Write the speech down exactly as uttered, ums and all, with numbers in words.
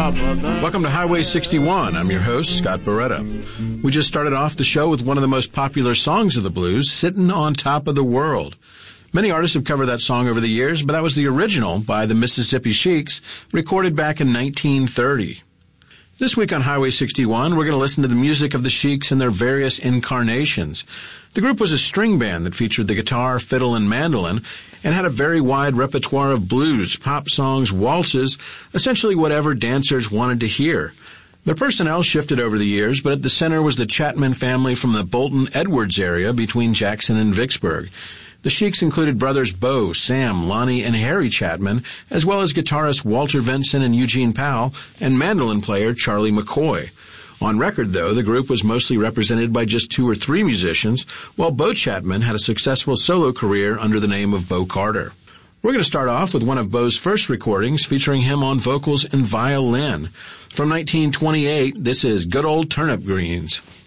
top of the... Welcome to Highway sixty-one. I'm your host, Scott Barretta. We just started off the show with one of the most popular songs of the blues, Sittin' on Top of the World. Many artists have covered that song over the years, but that was the original by the Mississippi Sheiks, recorded back in nineteen thirty. This week on Highway sixty-one, we're going to listen to the music of the Sheiks in their various incarnations. The group was a string band that featured the guitar, fiddle, and mandolin, and had a very wide repertoire of blues, pop songs, waltzes, essentially whatever dancers wanted to hear. Their personnel shifted over the years, but at the center was the Chapman family from the Bolton-Edwards area between Jackson and Vicksburg. The Sheiks included brothers Bo, Sam, Lonnie, and Harry Chapman, as well as guitarist Walter Vinson and Eugene Powell, and mandolin player Charlie McCoy. On record, though, the group was mostly represented by just two or three musicians, while Bo Chapman had a successful solo career under the name of Bo Carter. We're going to start off with one of Bo's first recordings, featuring him on vocals and violin. From nineteen twenty-eight, this is Good Old Turnip Greens.